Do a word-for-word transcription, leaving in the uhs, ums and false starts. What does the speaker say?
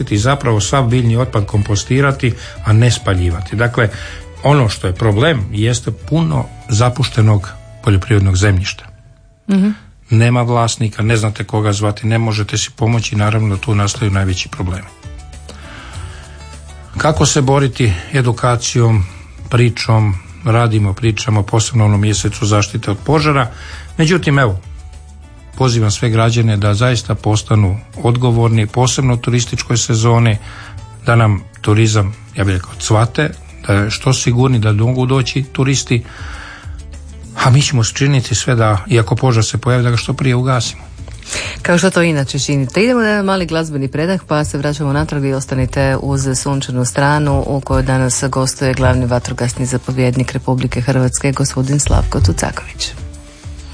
i zapravo sav biljni otpad kompostirati, a ne spaljivati. Dakle, ono što je problem jeste puno zapuštenog poljoprivrednog zemljišta. Mm-hmm. Nema vlasnika, ne znate koga zvati, ne možete si pomoći, naravno tu nastaju najveći problemi. Kako se boriti? Edukacijom, pričom, radimo, pričamo, posebno u onom mjesecu zaštite od požara. Međutim, evo, pozivam sve građane da zaista postanu odgovorni, posebno u turističkoj sezoni, da nam turizam, ja bih rekao, cvate, da je što sigurni da mogu doći turisti, a mi ćemo činiti sve da, iako požar se pojavi, da ga što prije ugasimo. Kao što to inače činite. Idemo na jedan mali glazbeni predah, pa se vraćamo natrag i ostanite uz sunčanu stranu u kojoj danas gostuje glavni vatrogasni zapovjednik Republike Hrvatske, gospodin Slavko Tucaković.